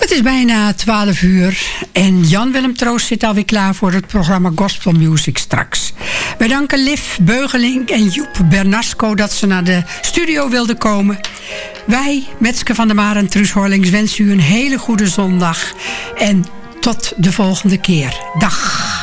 Het is bijna 12 uur en Jan-Willem Troost zit alweer klaar voor het programma Gospel Music straks. Wij danken Liv Beugeling en Joep Bernasco dat ze naar de studio wilden komen. Wij, Metske van der Maar en Truus Horlings, wensen u een hele goede zondag en tot de volgende keer. Dag.